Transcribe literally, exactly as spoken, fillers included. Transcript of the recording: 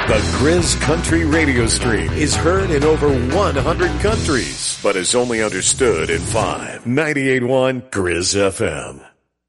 The Grizz Country radio stream is heard in over one hundred countries, but is only understood in five. ninety-eight point one Grizz F M.